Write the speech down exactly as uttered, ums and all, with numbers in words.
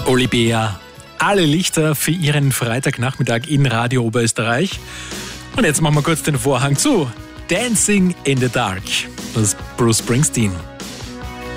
Olivia, alle Lichter für Ihren Freitagnachmittag in Radio Oberösterreich. Und jetzt machen wir kurz den Vorhang zu. Dancing in the Dark. Das ist Bruce Springsteen.